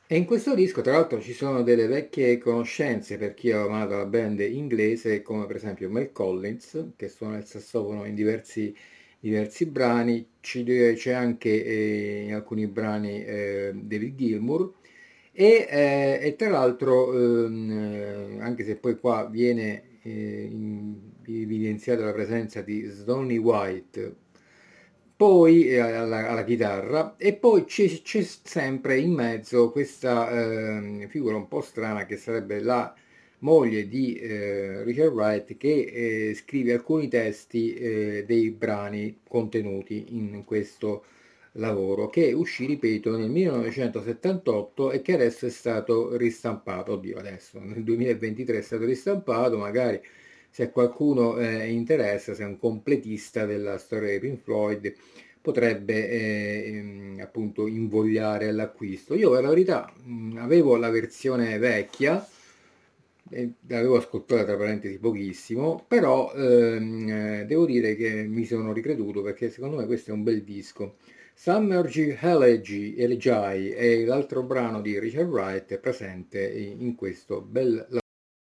E in questo disco, tra l'altro, ci sono delle vecchie conoscenze per chi ha amato la band inglese, come per esempio Mel Collins, che suona il sassofono in diversi brani, c'è anche in alcuni brani David Gilmour, e tra l'altro, anche se poi qua viene evidenziata la presenza di Sonny White, poi alla chitarra, e poi c'è sempre in mezzo questa figura un po' strana che sarebbe la moglie di Richard Wright, che scrive alcuni testi dei brani contenuti in questo lavoro, che uscì, ripeto, nel 1978 e che adesso è stato ristampato. Oddio, adesso nel 2023 è stato ristampato, magari se qualcuno interessa, se è un completista della storia dei Pink Floyd, potrebbe appunto invogliare all'acquisto. Io per la verità avevo la versione vecchia, l'avevo ascoltata tra parentesi pochissimo, però devo dire che mi sono ricreduto perché secondo me questo è un bel disco. Summergy Elegy è l'altro brano di Richard Wright è presente in questo bel